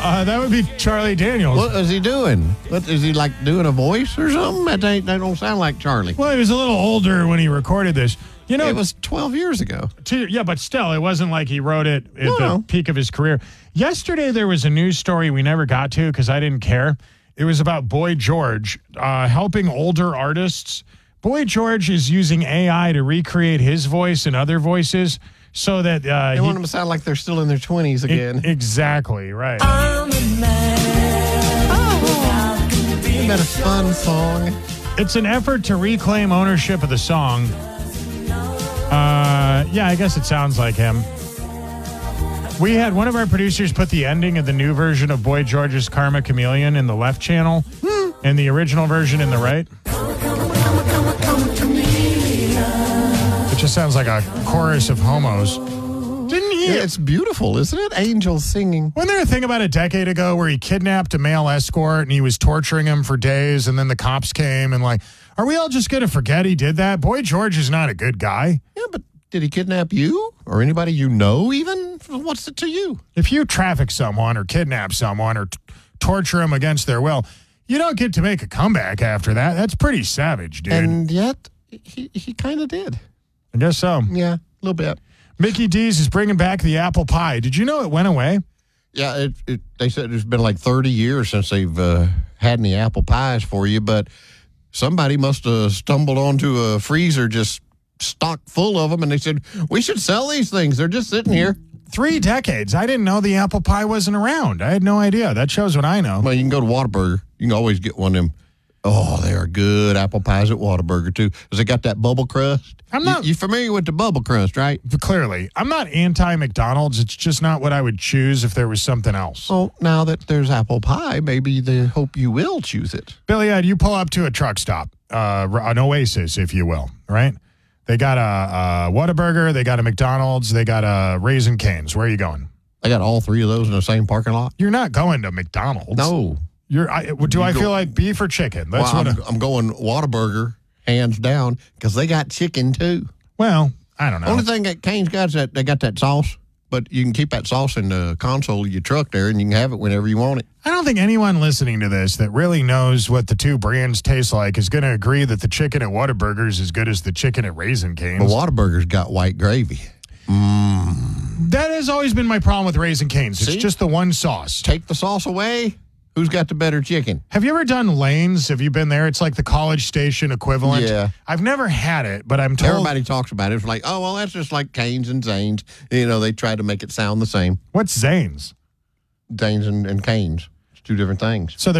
That would be Charlie Daniels. What is he doing? What is he like doing a voice or something? That don't sound like Charlie. Well, he was a little older when he recorded this. You know, It was 12 years ago. yeah, but still, it wasn't like he wrote it at the peak of his career. Yesterday, there was a news story we never got to because I didn't care. It was about Boy George helping older artists. Boy George is using AI to recreate his voice and other voises so that They want them to sound like they're still in their 20s again. Exactly, right. Isn't that a fun song? It's an effort to reclaim ownership of the song. Yeah, I guess it sounds like him. We had one of our producers put the ending of the new version of Boy George's Karma Chameleon in the left channel and the original version in the right. It just sounds like a chorus of homos. Didn't he? Yeah, it's beautiful, isn't it? Angels singing. Wasn't there a thing about a decade ago where he kidnapped a male escort and he was torturing him for days and then the cops came and like, are we all just going to forget he did that? Boy George is not a good guy. Yeah, but did he kidnap you or anybody you know even? What's it to you? If you traffic someone or kidnap someone or torture them against their will, you don't get to make a comeback after that. That's pretty savage, dude. And yet, he kind of did. I guess so. Yeah, a little bit. Mickey D's is bringing back the apple pie. Did you know it went away? Yeah, they said it's been like 30 years since they've had any apple pies for you, but somebody must have stumbled onto a freezer just stocked full of them, and they said, we should sell these things. They're just sitting here. 3 decades. I didn't know the apple pie wasn't around. I had no idea. That shows what I know. Well, you can go to Whataburger. You can always get one of them. Oh, they are good apple pies at Whataburger, too. Because they got that bubble crust. I'm not... You familiar with the bubble crust, right? Clearly. I'm not anti-McDonald's. It's just not what I would choose if there was something else. Oh, now that there's apple pie, maybe they hope you will choose it. Billy Ed, you pull up to a truck stop, an Oasis, if you will, right? They got a Whataburger, they got a McDonald's, they got a Raising Cane's. Where are you going? I got all 3 of those in the same parking lot. You're not going to McDonald's. No. I feel like beef or chicken? That's I'm going Whataburger, hands down, because they got chicken, too. Well, I don't know. Only thing that Cane's got is that they got that sauce, but you can keep that sauce in the console of your truck there, and you can have it whenever you want it. I don't think anyone listening to this that really knows what the 2 brands taste like is going to agree that the chicken at Whataburger is as good as the chicken at Raising Cane's. But Whataburger's got white gravy. That has always been my problem with Raising Cane's. It's just the one sauce. Take the sauce away. Who's got the better chicken? Have you ever done Lane's? Have you been there? It's like the College Station equivalent. Yeah. I've never had it, but I'm told... Everybody talks about it. It's like, oh, well, that's just like Cane's and Zane's. You know, they try to make it sound the same. What's Zane's? Zane's and Cane's. It's 2 different things. So